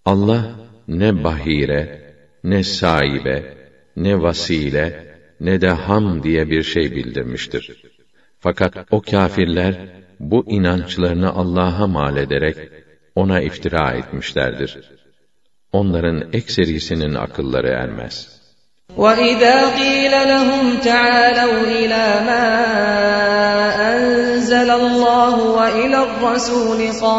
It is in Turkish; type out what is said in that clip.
Allah ne bahire, ne sahibe, ne vasile, ne de ham diye bir şey bildirmiştir. Fakat o kâfirler bu inançlarını Allah'a mal ederek ona iftira etmişlerdir. Onların ekserisinin akılları ermez. وَإِذَا قِيلَ لَهُمْ تَعَالَوْا إِلَى مَا أَنزَلَ اللَّهُ وَإِلَى الرَّسُولِ